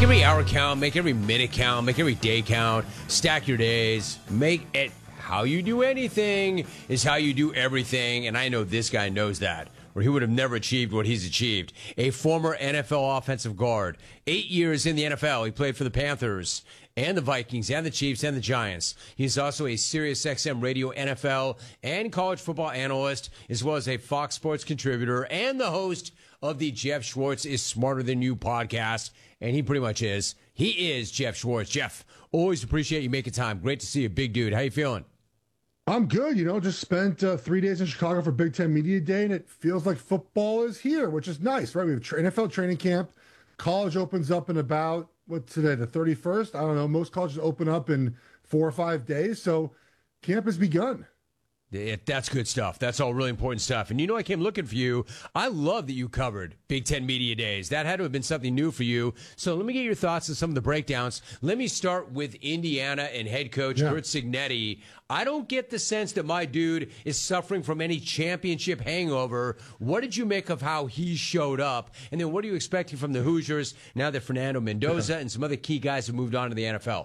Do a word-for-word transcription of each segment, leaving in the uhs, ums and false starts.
Make every hour count, make every minute count, make every day count, stack your days, make it how you do anything is how you do everything, and I know this guy knows that, or he would have never achieved what he's achieved. A former N F L offensive guard, eight years in the N F L. He played for the Panthers and the Vikings and the Chiefs and the Giants. He's also a SiriusXM radio N F L and college football analyst, as well as a Fox Sports contributor and the host of the Jeff Schwartz is Smarter Than You podcast, and he pretty much is. He is Jeff Schwartz. Jeff, always appreciate you making time. Great to see you, big dude. How you feeling? I'm good. You know, just spent uh, three days in Chicago for Big Ten Media Day, and it feels like football is here, which is nice, right? We have N F L training camp. College opens up in about, what, today, the thirty-first? I don't know. Most colleges open up in four or five days, so camp has begun. Yeah, that's good stuff. That's all really important stuff. And you know, I came looking for you. I love that you covered Big Ten Media Days. That had to have been something new for you. So let me get your thoughts on some of the breakdowns. Let me start with Indiana and head coach yeah. Curt Cignetti. I don't get the sense that my dude is suffering from any championship hangover. What did you make of how he showed up? And then what are you expecting from the Hoosiers now that Fernando Mendoza yeah. and some other key guys have moved on to the N F L?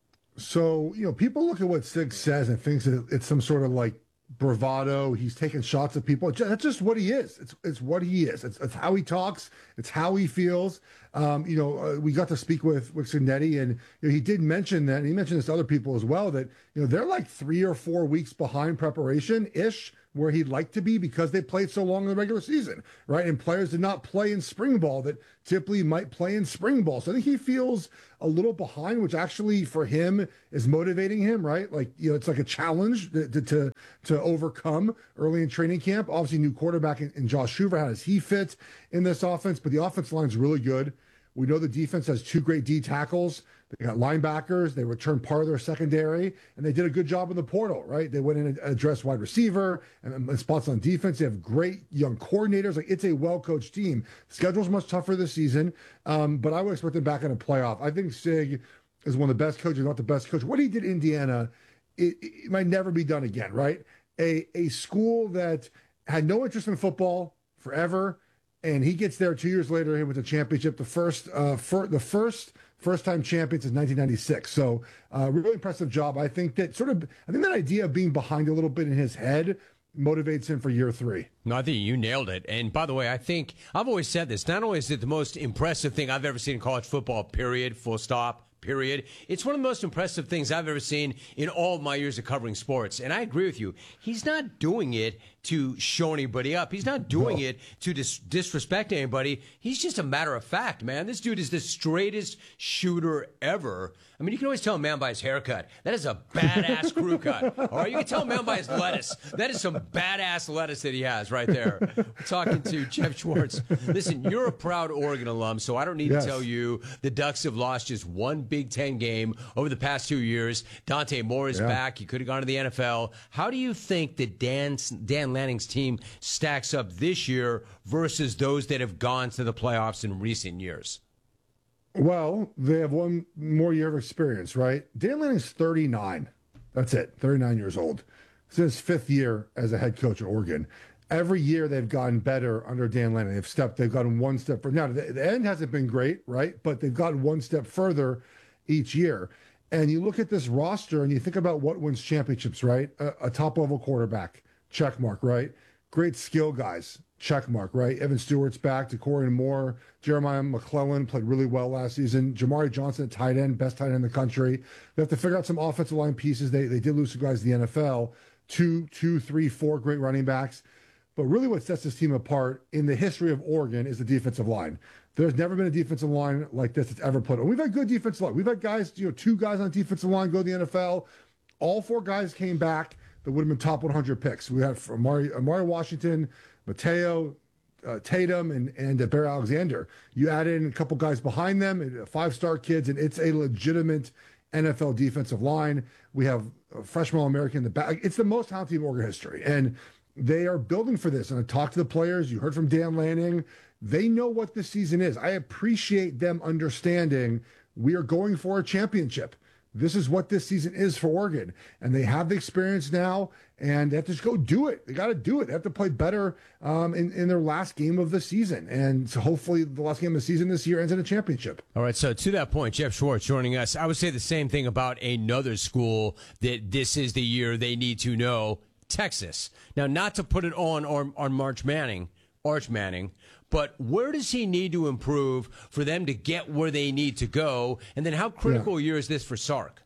So, you know, people look at what Sig says and thinks that it's some sort of like bravado. He's taking shots at people. That's just what he is. It's it's what he is. It's, it's how he talks. It's how he feels. Um, you know, uh, we got to speak with with Cignetti, and you know, he did mention that, and he mentioned this to other people as well, that you know they're like three or four weeks behind preparation ish where he'd like to be because they played so long in the regular season, right? And players did not play in spring ball that typically might play in spring ball. So I think he feels a little behind, which actually for him is motivating him, right? Like, you know, it's like a challenge to to, to overcome early in training camp. Obviously, new quarterback in, in Josh Hoover. How does he fit in this offense? But the offense line's really good. We know the defense has two great D tackles. They got linebackers. They returned part of their secondary, and they did a good job in the portal, right? They went in and addressed wide receiver and, and spots on defense. They have great young coordinators. Like, it's a well-coached team. Schedule's much tougher this season, um, but I would expect them back in a playoff. I think Sig is one of the best coaches, not the best coach. What he did in Indiana, it, it might never be done again, right? A, a school that had no interest in football forever, and he gets there two years later with a championship, the first, uh, for, the first first-time champions in nineteen ninety-six. So, uh, really impressive job. I think that sort of, I think that idea of being behind a little bit in his head motivates him for year three. No, I think you nailed it. And by the way, I think I've always said this. Not only is it the most impressive thing I've ever seen in college football, period, full stop, period. It's one of the most impressive things I've ever seen in all of my years of covering sports. And I agree with you. He's not doing it to show anybody up. He's not doing no. it to dis- disrespect anybody. He's just a matter of fact, man. This dude is the straightest shooter ever. I mean, you can always tell a man by his haircut. That is a badass crew cut. All right, you can tell a man by his lettuce. That is some badass lettuce that he has right there. We're talking to Jeff Schwartz. Listen, you're a proud Oregon alum, so I don't need yes. to tell you the Ducks have lost just one Big Ten game over the past two years. Dante Moore is yeah. back. He could have gone to the N F L. How do you think that Dan, Dan Lanning's team stacks up this year versus those that have gone to the playoffs in recent years? Well, they have one more year of experience, right? Dan Lanning's thirty-nine. That's it, thirty-nine years old. It's his fifth year as a head coach at Oregon. Every year they've gotten better under Dan Lanning. They've stepped, they've gotten one step further. Now, the, the end hasn't been great, right? But they've gotten one step further each year. And you look at this roster and you think about what wins championships, right? A, a top-level quarterback, check mark, right? Great skill guys, check mark, right? Evan Stewart's back, Decorian Moore, Jeremiah McClellan played really well last season. Jamari Johnson at tight end, best tight end in the country. They have to figure out some offensive line pieces. They they did lose some guys to the N F L. Two, two, three, four great running backs. But really what sets this team apart in the history of Oregon is the defensive line. There's never been a defensive line like this that's ever put on. We've had good defensive line. We've had guys, you know, two guys on defensive line go to the N F L. All four guys came back that would have been top one hundred picks. We had Amari, Amari Washington, Mateo, uh, Tatum, and, and uh, Bear Alexander. You add in a couple guys behind them, five-star kids, and it's a legitimate N F L defensive line. We have a freshman All-American in the back. It's the most talented team in Oregon history. And they are building for this. And I talked to the players. You heard from Dan Lanning. They know what this season is. I appreciate them understanding we are going for a championship. this is what this season is for Oregon. And they have the experience now, and they have to just go do it. They got to do it. They have to play better um, in, in their last game of the season. And so hopefully the last game of the season this year ends in a championship. All right, so to that point, Jeff Schwartz joining us. I would say the same thing about another school that this is the year they need to know, Texas. Now, not to put it on, on, on March Manning, Arch Manning, but where does he need to improve for them to get where they need to go? And then how critical yeah. a year is this for Sark?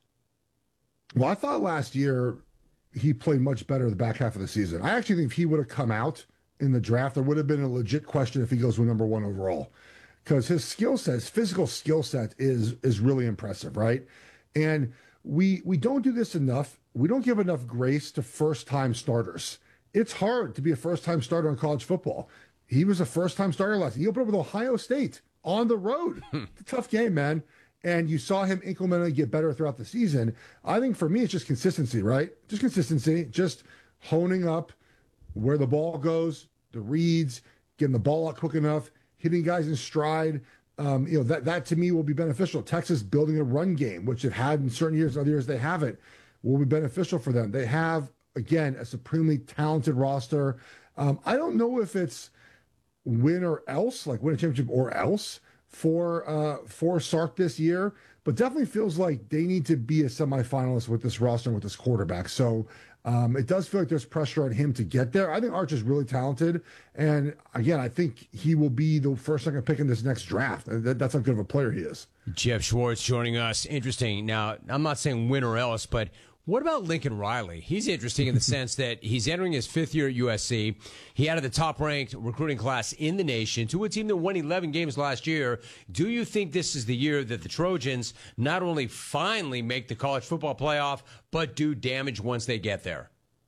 Well, I thought last year he played much better the back half of the season. I actually think if he would have come out in the draft, there would have been a legit question if he goes with number one overall. Because his skill set, his physical skill set is is really impressive, right? And we we don't do this enough. We don't give enough grace to first-time starters. It's hard to be a first-time starter in college football. He was a first-time starter last year. He opened up with Ohio State on the road. It's a tough game, man. And you saw him incrementally get better throughout the season. I think for me, it's just consistency, right? Just consistency, just honing up where the ball goes, the reads, getting the ball out quick enough, hitting guys in stride. Um, you know, that, that to me will be beneficial. Texas building a run game, which they've had in certain years, other years they haven't, will be beneficial for them. They have, again, a supremely talented roster. Um, I don't know if it's win or else, like win a championship or else for uh, for Sark this year, but definitely feels like they need to be a semifinalist with this roster and with this quarterback. So um, it does feel like there's pressure on him to get there. I think Arch is really talented, and again, I think he will be the first second pick in this next draft. That, that's how good of a player he is. Jeff Schwartz joining us. Interesting. Now, I'm not saying win or else, but what about Lincoln Riley? He's interesting in the sense that he's entering his fifth year at U S C. He had the top-ranked recruiting class in the nation to a team that won eleven games last year. Do you think this is the year that the Trojans not only finally make the college football playoff, but do damage once they get there?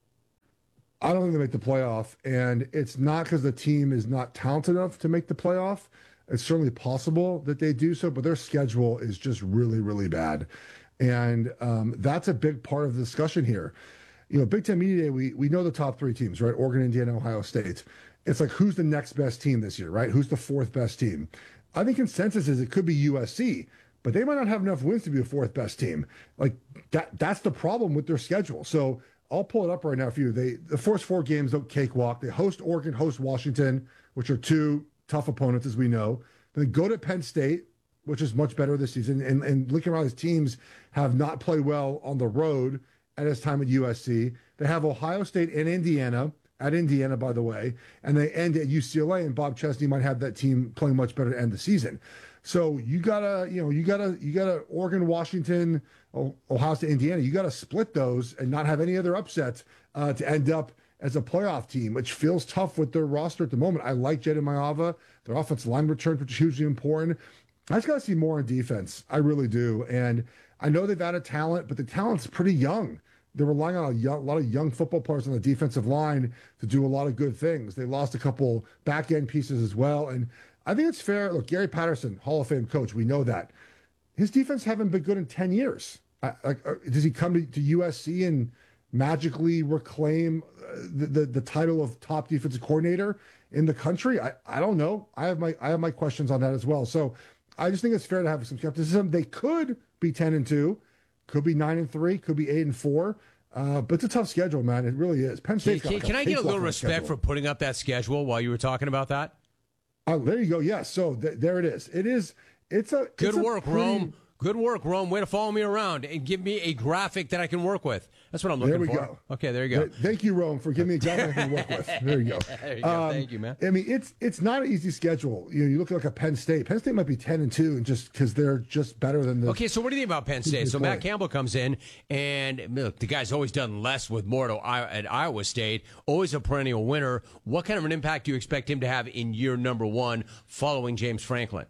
I don't think they make the playoff, and it's not because the team is not talented enough to make the playoff. It's certainly possible that they do so, but their schedule is just really, really bad. And um, that's a big part of the discussion here. You know, Big Ten Media Day, we, we know the top three teams, right? Oregon, Indiana, Ohio State. It's like, who's the next best team this year, right? Who's the fourth best team? I think consensus is it could be U S C, but they might not have enough wins to be the fourth best team. Like, that that's the problem with their schedule. So I'll pull it up right now for you. They The first four games don't cakewalk. They host Oregon, host Washington, which are two tough opponents, as we know. Then go to Penn State, which is much better this season. And, and Lincoln Riley's teams have not played well on the road at his time at U S C. They have Ohio State and Indiana, at Indiana, by the way, and they end at U C L A, and Bob Chesney might have that team playing much better to end the season. So you gotta, you know, you gotta, you gotta Oregon, Washington, Ohio State, Indiana, you gotta split those and not have any other upsets uh, to end up as a playoff team, which feels tough with their roster at the moment. I like Jedi Mayava. Their offensive line returns, which is hugely important. I just got to see more on defense. I really do. And I know they've added talent, but the talent's pretty young. They're relying on a, young, a lot of young football players on the defensive line to do a lot of good things. They lost a couple back-end pieces as well. And I think it's fair. Look, Gary Patterson, Hall of Fame coach, we know that. His defense haven't been good in ten years. I, like, does he come to, to U S C and magically reclaim the, the, the title of top defensive coordinator in the country? I, I don't know. I have my I have my questions on that as well. So I just think it's fair to have some skepticism. They could be ten and two, could be nine and three, could be eight and four. Uh, but it's a tough schedule, man. It really is. Penn State's Can, got can, can I get a little respect schedule. for putting up that schedule while you were talking about that? Oh, there you go. Yes. So th- there it is. It is. It's a good it's a work, pretty... Rome. Good work, Rome. Way to follow me around and give me a graphic that I can work with. That's what I'm looking for. There we for. go. Okay, there you go. Thank you, Rome, for giving me a graphic I can work with. There you go. There you go. Um, Thank you, man. I mean, it's it's not an easy schedule. You know, you look at like a Penn State. Penn State might be ten and two, and just because they're just better than the. Okay, so what do you think about Penn State? So Matt Campbell comes in, and look, the guy's always done less with more at Iowa State. Always a perennial winner. What kind of an impact do you expect him to have in year number one, following James Franklin?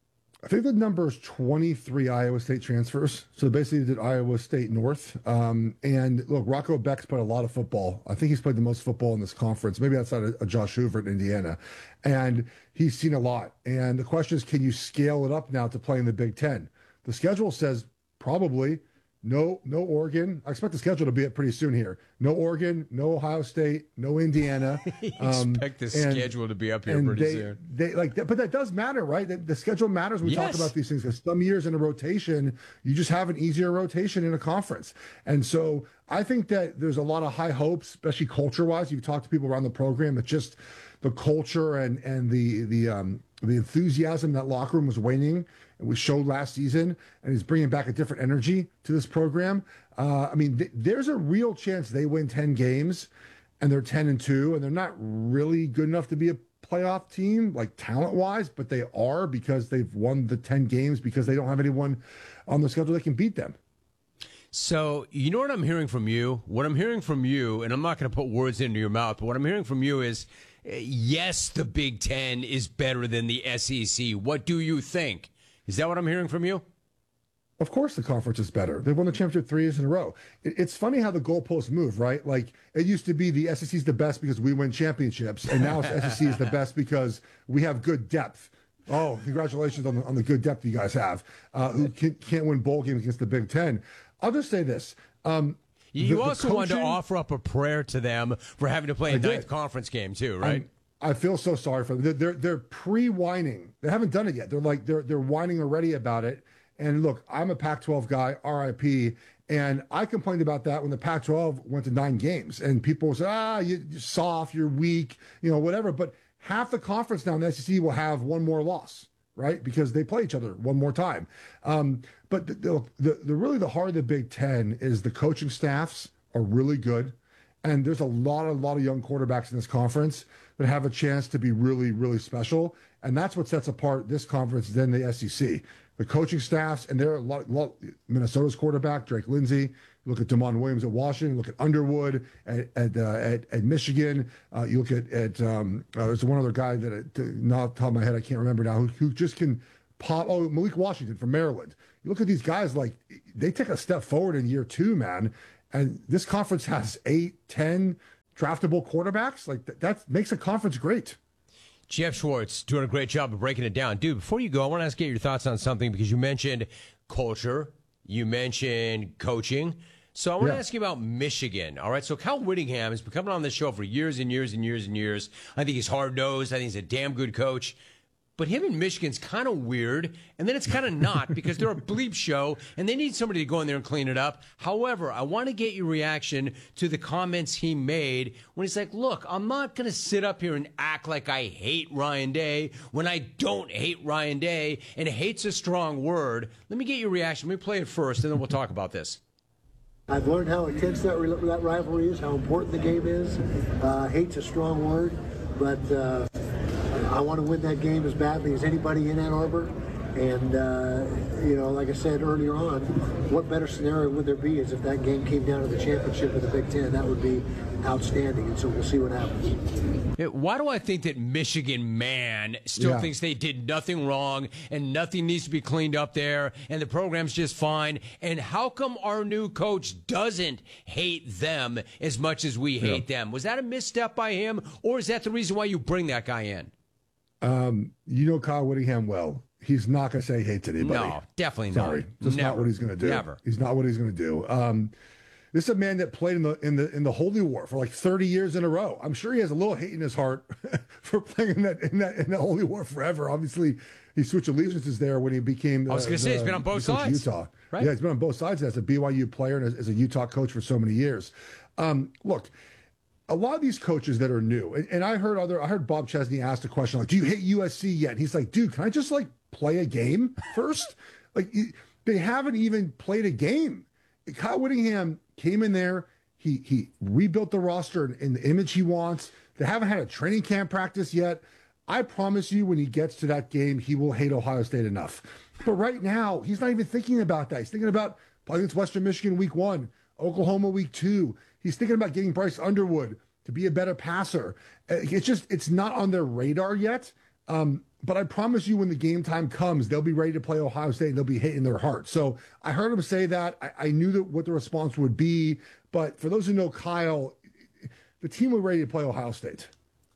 I think the number is twenty-three Iowa State transfers. So basically, they did Iowa State North. Um, and look, Rocco Beck's played a lot of football. I think he's played the most football in this conference, maybe outside of, of Josh Hoover in Indiana. And he's seen a lot. And the question is, can you scale it up now to play in the Big Ten? The schedule says probably No, no Oregon. I expect the schedule to be up pretty soon here. No Oregon, no Ohio State, no Indiana. Um, expect the and, schedule to be up here pretty they, soon. They like, that, but that does matter, right? The, the schedule matters when we yes. talk about these things because some years in a rotation, you just have an easier rotation in a conference. And so I think that there's a lot of high hopes, especially culture-wise. You've talked to people around the program. It's just the culture and and the the um, the enthusiasm in that locker room was waning. It was showed last season, and he's bringing back a different energy to this program. Uh, I mean, th- there's a real chance they win ten games, and they're ten and two, and they're not really good enough to be a playoff team, like talent-wise, but they are because they've won the ten games because they don't have anyone on the schedule that can beat them. So, you know what I'm hearing from you? What I'm hearing from you, and I'm not going to put words into your mouth, but what I'm hearing from you is, yes, the Big Ten is better than the S E C. What do you think? Is that what I'm hearing from you? Of course the conference is better. They've won the championship three years in a row. It's funny how the goalposts move, right? Like, it used to be the S E C is the best because we win championships, and now it's S E C is the best because we have good depth. Oh, congratulations on the, on the good depth you guys have, uh, who can, can't win bowl games against the Big Ten. I'll just say this. Um, you the, also the coaching, wanted to offer up a prayer to them for having to play a ninth conference game, too, right? I'm, I feel so sorry for them. They're they're, they're pre-whining. They haven't done it yet. They're like they're they're whining already about it. And look, I'm a Pac twelve guy, R I P, and I complained about that when the Pac twelve went to nine games, and people said, "Ah, you're soft, you're weak, you know, whatever." But half the conference now in the S E C will have one more loss, right? Because they play each other one more time. Um, but the, the, the, the really the heart of the Big Ten is the coaching staffs are really good, and there's a lot, a lot of young quarterbacks in this conference that have a chance to be really, really special. And that's what sets apart this conference than the S E C. The coaching staffs, and there are a lot, lot Minnesota's quarterback, Drake Lindsay. You look at Damon Williams at Washington, look at Underwood at at, uh, at, at Michigan. Uh, you look at, at um, uh, there's one other guy that, uh, not off the top of my head, I can't remember now, who, who just can pop. Oh, Malik Washington from Maryland. You look at these guys, like, they take a step forward in year two, man. And this conference has eight, ten draftable quarterbacks. Like, th- that makes a conference great. Jeff Schwartz doing a great job of breaking it down. Dude, before you go, I want to ask you your thoughts on something because you mentioned culture, you mentioned coaching. So I want yeah. to ask you about Michigan. All right, so Kyle Whittingham has been coming on this show for years and years and years and years. I think he's hard-nosed. I think he's a damn good coach. But him in Michigan's kind of weird, and then it's kind of not because they're a bleep show, and they need somebody to go in there and clean it up. However, I want to get your reaction to the comments he made when he's like, look, I'm not going to sit up here and act like I hate Ryan Day when I don't hate Ryan Day, and hate's a strong word. Let me get your reaction. Let me play it first, and then we'll talk about this. I've learned how intense that, that rivalry is, how important the game is. Uh, hate's a strong word, but... Uh I want to win that game as badly as anybody in Ann Arbor. And, uh, you know, like I said earlier on, what better scenario would there be is if that game came down to the championship of the Big Ten. That would be outstanding. And so we'll see what happens. Why do I think that Michigan man still yeah. thinks they did nothing wrong and nothing needs to be cleaned up there and the program's just fine? And how come our new coach doesn't hate them as much as we hate yeah. them? Was that a misstep by him, or is that the reason why you bring that guy in? Um, you know Kyle Whittingham well. He's not going to say he hates anybody. No, definitely not. Sorry, that's Never. not what he's going to do. Never. He's not what he's going to do. Um, this is a man that played in the in the in the Holy War for like thirty years in a row. I'm sure he has a little hate in his heart for playing in that in that in the Holy War forever. Obviously, he switched allegiances there when he became. The, I was going to say he's been on both sides. Utah, right? Yeah, he's been on both sides as a B Y U player and as, as a Utah coach for so many years. Um, look. A lot of these coaches that are new, and, and I heard other, I heard Bob Chesney asked a question like, "Do you hate U S C yet?" And he's like, "Dude, can I just like play a game first?" Like they haven't even played a game. Kyle Whittingham came in there, he he rebuilt the roster in, in the image he wants. They haven't had a training camp practice yet. I promise you, when he gets to that game, he will hate Ohio State enough. But right now, he's not even thinking about that. He's thinking about playing against Western Michigan week one, Oklahoma week two. He's thinking about getting Bryce Underwood to be a better passer. It's just, it's not on their radar yet. Um, but I promise you, when the game time comes, they'll be ready to play Ohio State and they'll be hating their heart. So I heard him say that. I, I knew that what the response would be. But for those who know Kyle, the team was ready to play Ohio State.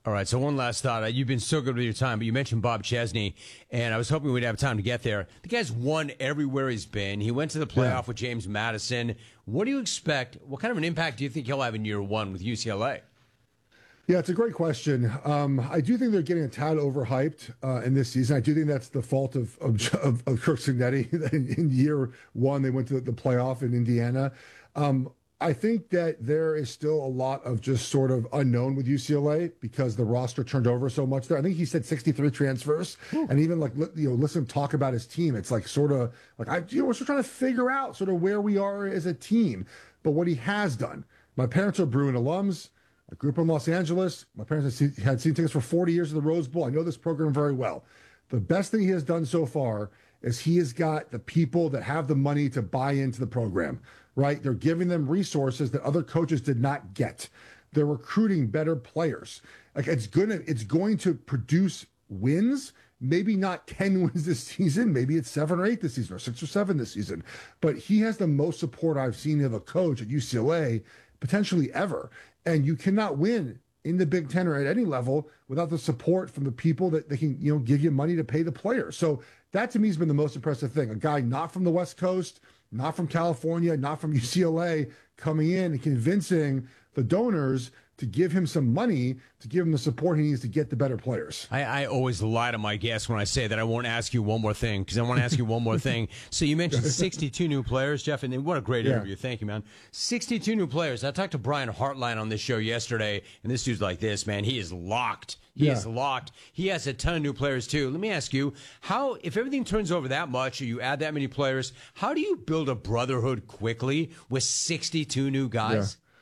All right, so one last thought. Uh, You've been so good with your time, but you mentioned Bob Chesney, and I was hoping we'd have time to get there. The guy's won everywhere he's been. He went to the playoff Yeah. with James Madison. What do you expect? What kind of an impact do you think he'll have in year one with U C L A? Yeah, it's a great question. Um, I do think they're getting a tad overhyped uh, in this season. I do think that's the fault of of, of, of Kirk Cignetti. in, in year one, they went to the playoff in Indiana. Um, I think that there is still a lot of just sort of unknown with U C L A because the roster turned over so much there. I think he said sixty-three transfers, Ooh. and even like you know, listen talk about his team. It's like sort of like I you know we're still trying to figure out sort of where we are as a team. But what he has done, my parents are Bruin alums. I grew up in Los Angeles. My parents had seen, had seen tickets for forty years of the Rose Bowl. I know this program very well. The best thing he has done so far is he has got the people that have the money to buy into the program, right? They're giving them resources that other coaches did not get. They're recruiting better players. Like it's gonna, it's going to produce wins. Maybe not ten wins this season. Maybe it's seven or eight this season, or six or seven this season. But he has the most support I've seen of a coach at U C L A potentially ever. And you cannot win in the Big Ten or at any level without the support from the people that they can, you know, give you money to pay the players. So that to me has been the most impressive thing. A guy not from the West Coast, not from California, not from U C L A, coming in and convincing the donors to give him some money, to give him the support he needs to get the better players. I, I always lie to my guests when I say that I won't ask you one more thing, because I want to ask you one more thing. So you mentioned sixty-two new players, Jeff, and what a great Yeah. interview. Thank you, man. sixty-two new players. I talked to Brian Hartline on this show yesterday, and this dude's like this, man. He is locked. He Yeah. is locked. He has a ton of new players, too. Let me ask you, how, if everything turns over that much, or you add that many players, how do you build a brotherhood quickly with sixty-two new guys? Yeah.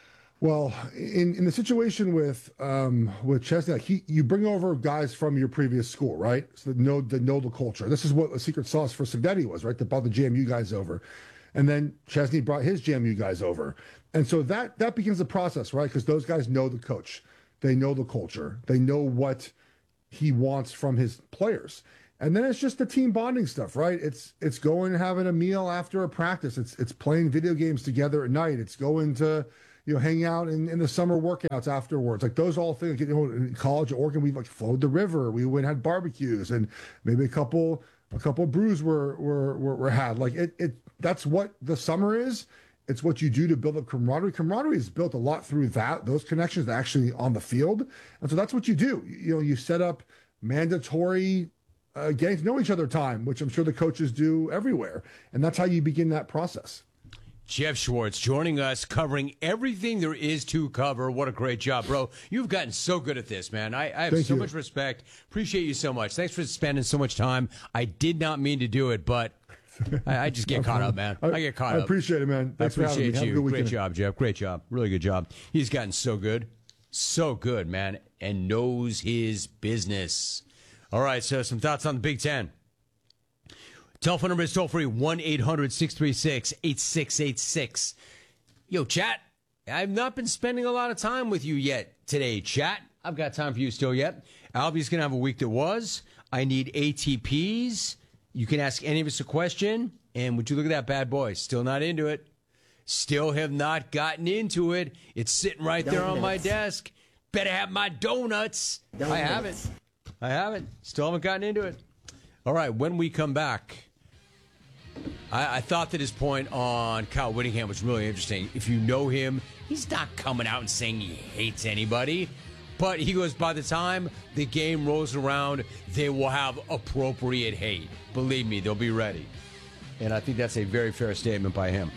Well, in, in the situation with um, with Chesney, like he, you bring over guys from your previous school, right? So that know, that know the culture. This is what the secret sauce for Cignetti was, right? They brought the J M U guys over. And then Chesney brought his J M U guys over. And so that that begins the process, right? Because those guys know the coach. They know the culture. They know what he wants from his players. And then it's just the team bonding stuff, right? It's it's going and having a meal after a practice. It's it's playing video games together at night. It's going to you know, hang out in, in the summer workouts afterwards. Like those all things, you know, in college at Oregon, we like flowed the river. We went and had barbecues and maybe a couple, a couple of brews were, were, were, were had. Like it, it, that's what the summer is. It's what you do to build up camaraderie. Camaraderie is built a lot through that, those connections actually on the field. And so that's what you do. You know, you set up mandatory uh, getting to know each other time, which I'm sure the coaches do everywhere. And that's how you begin that process. Jeff Schwartz joining us, covering everything there is to cover. What a great job, bro. You've gotten so good at this, man. I, I have Thank so you. much respect. Appreciate you so much. Thanks for spending so much time. I did not mean to do it, but I, I just get caught up, man. I, I get caught I up. I appreciate it, man. Thanks I appreciate for having me. Have a you. good Great weekend. job, Jeff. Great job. Really good job. He's gotten so good. So good, man, and knows his business. All right, so some thoughts on the Big Ten. Telephone number is toll free, one eight hundred six three six eight six eight six. Yo, chat, I've not been spending a lot of time with you yet today, chat. I've got time for you still yet. Albie's going to have a week that was. I need A T Ps. You can ask any of us a question. And would you look at that bad boy? Still not into it. Still have not gotten into it. It's sitting right there on my desk. Better have my donuts. Donuts. I haven't. I haven't. Still haven't gotten into it. All right, when we come back, I, I thought that his point on Kyle Whittingham was really interesting. If you know him, he's not coming out and saying he hates anybody. But he goes, by the time the game rolls around, they will have appropriate hate. Believe me, they'll be ready. And I think that's a very fair statement by him.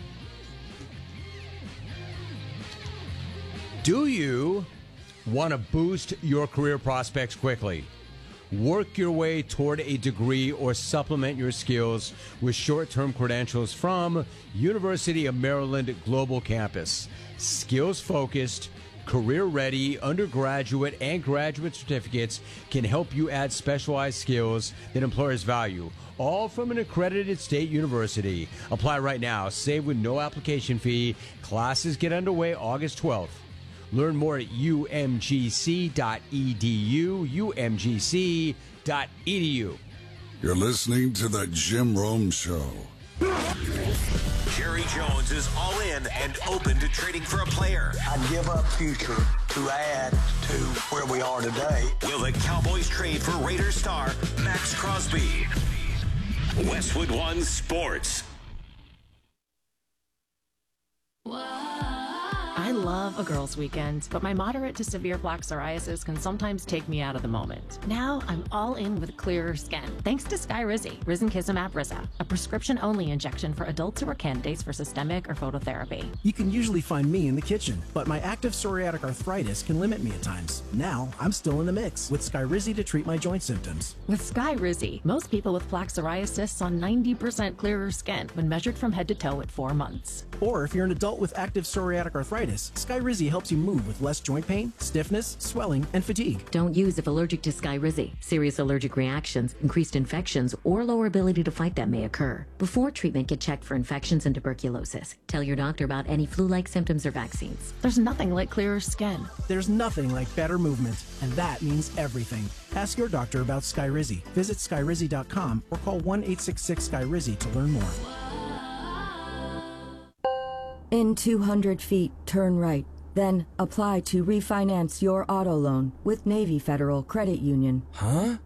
Do you want to boost your career prospects quickly? Work your way toward a degree or supplement your skills with short-term credentials from University of Maryland Global Campus. Skills-focused, career-ready undergraduate and graduate certificates can help you add specialized skills that employers value, all from an accredited state university. Apply right now. Save with no application fee. Classes get underway August twelfth. Learn more at U M G C dot E D U, U M G C dot E D U. You're listening to The Jim Rome Show. Jerry Jones is all in and open to trading for a player. I'd give up future to add to where we are today. Will the Cowboys trade for Raiders star Max Crosby? Westwood One Sports. I love a girls' weekend, but my moderate to severe plaque psoriasis can sometimes take me out of the moment. Now I'm all in with clearer skin, thanks to Skyrizi, Risankizumab Riza, a prescription-only injection for adults who are candidates for systemic or phototherapy. You can usually find me in the kitchen, but my active psoriatic arthritis can limit me at times. Now I'm still in the mix with Skyrizi to treat my joint symptoms. With Skyrizi, most people with plaque psoriasis saw ninety percent clearer skin when measured from head to toe at four months. Or if you're an adult with active psoriatic arthritis, Skyrizi helps you move with less joint pain, stiffness, swelling, and fatigue. Don't use if allergic to Skyrizi. Serious allergic reactions, increased infections, or lower ability to fight them may occur. Before treatment, get checked for infections and tuberculosis. Tell your doctor about any flu-like symptoms or vaccines. There's nothing like clearer skin. There's nothing like better movement, and that means everything. Ask your doctor about Skyrizi. Visit Skyrizi dot com or call one eight six six Sky Rizi to learn more. In two hundred feet, turn right. Then apply to refinance your auto loan with Navy Federal Credit Union. Huh?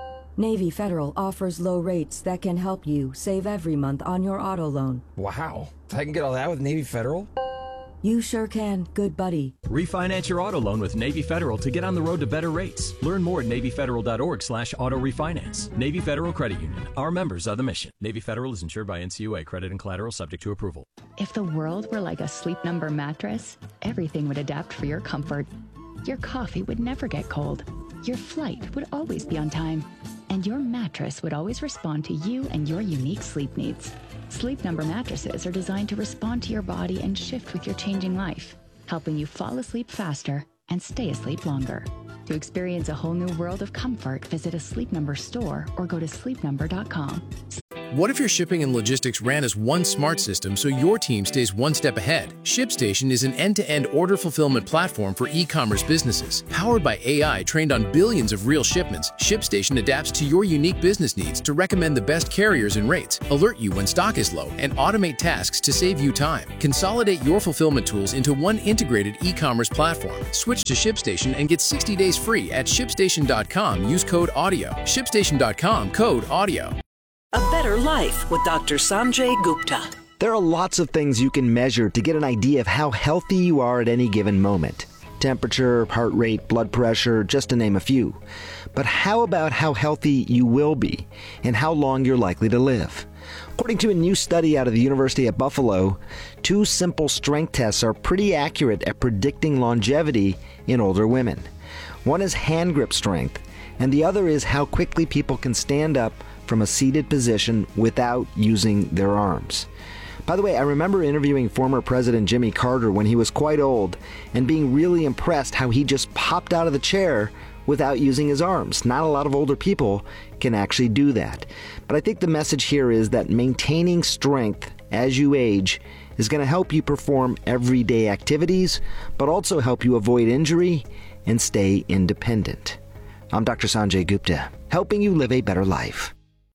Navy Federal offers low rates that can help you save every month on your auto loan. Wow. I can get all that with Navy Federal? You sure can, good buddy. Refinance your auto loan with Navy Federal to get on the road to better rates. Learn more at Navy Federal dot org slash auto refinance. Navy Federal Credit Union. Our members are the mission. Navy Federal is insured by N C U A. Credit and collateral subject to approval. If the world were like a Sleep Number mattress, everything would adapt for your comfort. Your coffee would never get cold. Your flight would always be on time. And your mattress would always respond to you and your unique sleep needs. Sleep Number mattresses are designed to respond to your body and shift with your changing life, helping you fall asleep faster and stay asleep longer. To experience a whole new world of comfort, visit a Sleep Number store or go to sleep number dot com. What if your shipping and logistics ran as one smart system so your team stays one step ahead? ShipStation is an end-to-end order fulfillment platform for e-commerce businesses. Powered by A I trained on billions of real shipments, ShipStation adapts to your unique business needs to recommend the best carriers and rates, alert you when stock is low, and automate tasks to save you time. Consolidate your fulfillment tools into one integrated e-commerce platform. Switch to ShipStation and get sixty days free at ShipStation dot com. Use code AUDIO. ShipStation dot com, code AUDIO. A Better Life with Doctor Sanjay Gupta. There are lots of things you can measure to get an idea of how healthy you are at any given moment. Temperature, heart rate, blood pressure, just to name a few. But how about how healthy you will be and how long you're likely to live? According to a new study out of the University at Buffalo, two simple strength tests are pretty accurate at predicting longevity in older women. One is hand grip strength, and the other is how quickly people can stand up from a seated position without using their arms. By the way, I remember interviewing former President Jimmy Carter when he was quite old and being really impressed how he just popped out of the chair without using his arms. Not a lot of older people can actually do that. But I think the message here is that maintaining strength as you age is going to help you perform everyday activities, but also help you avoid injury and stay independent. I'm Doctor Sanjay Gupta, helping you live a better life.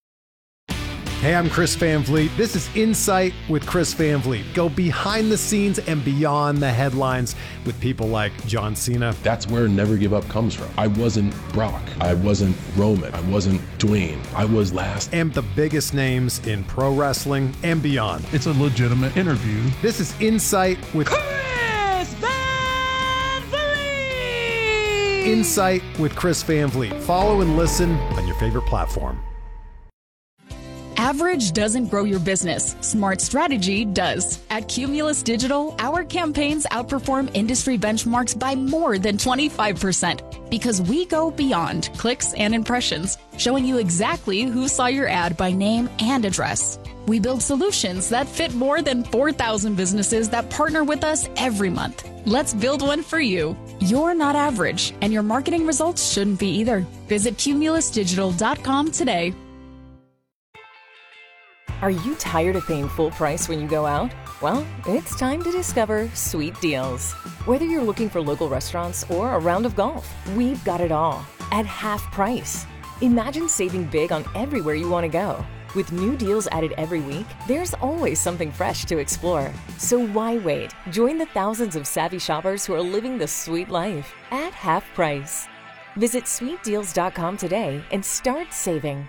Hey, I'm Chris Van Vliet. This is Insight with Chris Van Vliet. Go behind the scenes and beyond the headlines with people like John Cena. That's where Never Give Up comes from. I wasn't Brock. I wasn't Roman. I wasn't Dwayne. I was last. And the biggest names in pro wrestling and beyond. It's a legitimate interview. This is Insight with Chris Van Vliet! Insight with Chris Van Vliet. Follow and listen on your favorite platform. Average doesn't grow your business. Smart strategy does. At Cumulus Digital, our campaigns outperform industry benchmarks by more than twenty-five percent because we go beyond clicks and impressions, showing you exactly who saw your ad by name and address. We build solutions that fit more than four thousand businesses that partner with us every month. Let's build one for you. You're not average, and your marketing results shouldn't be either. Visit cumulus digital dot com today. Are you tired of paying full price when you go out? Well, it's time to discover Sweet Deals. Whether you're looking for local restaurants or a round of golf, we've got it all at half price. Imagine saving big on everywhere you want to go. With new deals added every week, there's always something fresh to explore. So why wait? Join the thousands of savvy shoppers who are living the sweet life at half price. Visit sweet deals dot com today and start saving.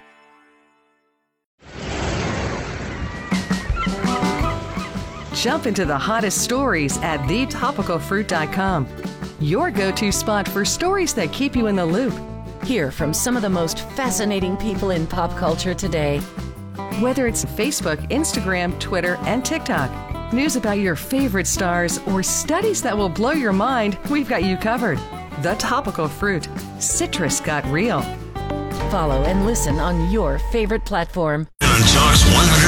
Jump into the hottest stories at the topical fruit dot com. Your go-to spot for stories that keep you in the loop. Hear from some of the most fascinating people in pop culture today. Whether it's Facebook, Instagram, Twitter, and TikTok, news about your favorite stars, or studies that will blow your mind, we've got you covered. The Topical Fruit. Citrus got real. Follow and listen on your favorite platform. On Talks one hundred